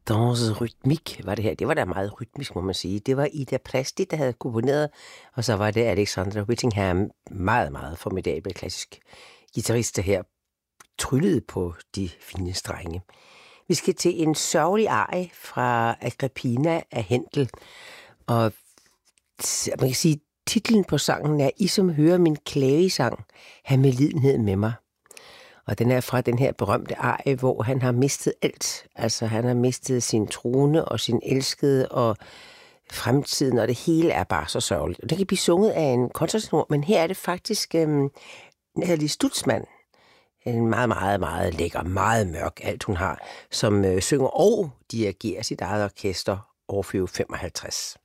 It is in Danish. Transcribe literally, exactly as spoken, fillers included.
Danse rytmique var det her. Det var da meget rytmisk, må man sige. Det var Ida Plasti, der havde komponeret, og så var det Alexandra Whittingham, meget, meget formidabel klassisk guitarist, der her tryllede på de fine strenge. Vi skal til en sørgelig arie fra Agrippina af Händel, og man kan sige, titlen på sangen er I som hører min klagesang, have medlidenhed med mig. Og den er fra den her berømte arie, hvor han har mistet alt. Altså han har mistet sin trone og sin elskede og fremtiden, og det hele er bare så sørgeligt. Og det kan blive sunget af en kontratenor, men her er det faktisk øhm, Nathalie Stutzmann, en meget, meget, meget lækker, meget mørk alt hun har, som øh, synger og dirigerer sit eget orkester, Orfeo femoghalvtreds.